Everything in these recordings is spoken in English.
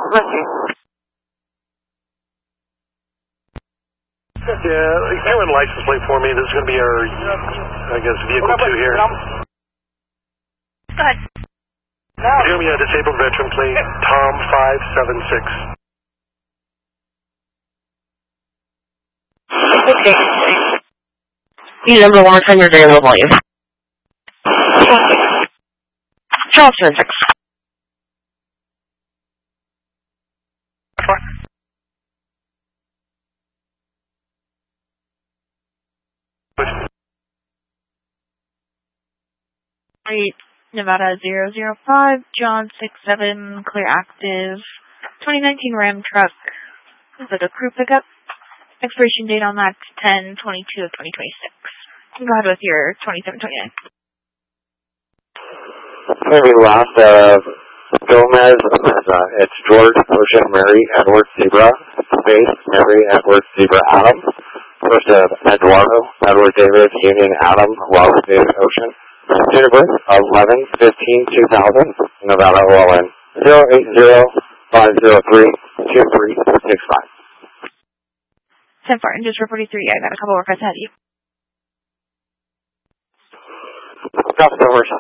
Yeah, you run license plate for me. This is going to be our, I guess, vehicle 2 here. Go ahead. Give me a disabled veteran plate, Tom 576. Okay. Your number one more time, your variable volume. Charleston, 6. Nevada 005, John 67, clear active, 2019 Ram truck. Is it a crew pickup? Expiration date on that 10/22 of 2026. Go ahead with your 2729. Maybe last Gomez, it's George, Ocean, Mary, Edward, Zebra, Space, Mary, Edward, Zebra, Adam. First Eduardo, Edward, David, Union, Adam, Robert, David, Ocean. Universe, 11/15/2000, Nevada OLN, 080-503-2365. 10-4, and just for 43, I got a couple requests ahead of you. Customers.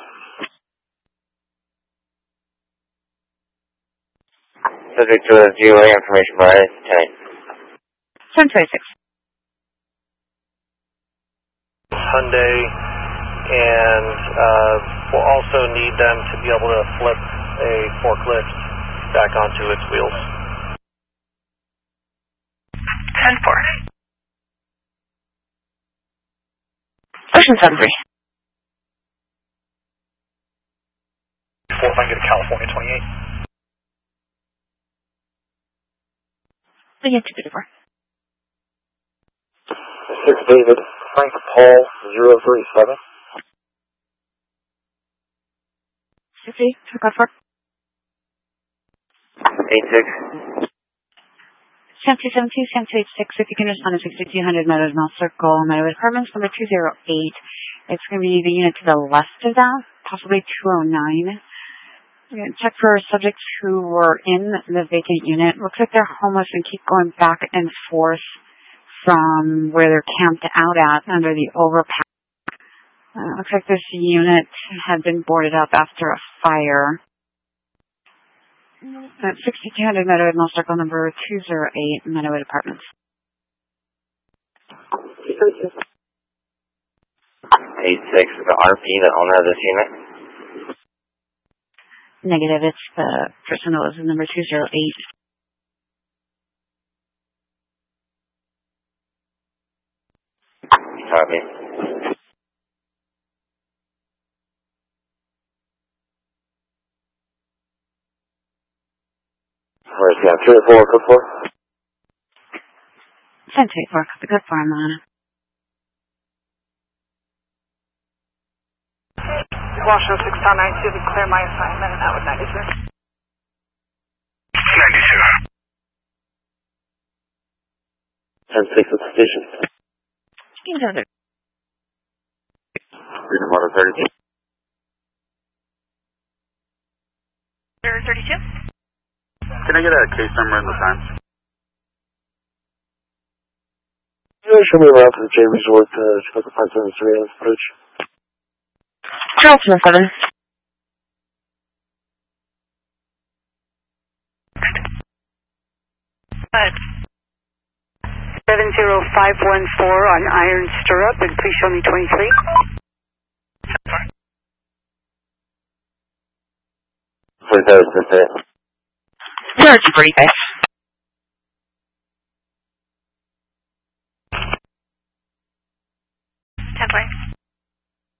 Subject to the GOA information by tonight. 1026. Hyundai, and we'll also need them to be able to flip a forklift back onto its wheels. 10-4. Ocean 73. If I can get a California 28. We get 254. 6 David, Frank Paul, 037. 60, code 4. 86. 7272, 7286, if you can respond to 6200 Meadows Mill Circle, Meadows Apartments, number 208. It's going to be the unit to the left of that, possibly 209. We're going to check for subjects who were in the vacant unit. Looks like they're homeless and keep going back and forth from where they're camped out at under the overpass. Looks like this unit had been boarded up after a fire. At 6200 Meadowood Mill Circle, number 208, Meadowood Apartments. 86, the RP, the owner of this unit. Negative, it's the person that was in number 208. Copy. Where's that? 3 or 4, code 4? 10-4, copy, code 4, I'm on it. Washington 6 Town 92 to clear my assignment, and that was 92. 92. 10-6 at the station. Freedom Water 32. 32? Can I get a case number and the time? Show me around to the J Resort to check the 573 surveillance footage. Charleston 7. But 70514 on Iron Stirrup, and please show me 23. Sorry, that was just it. 0-245.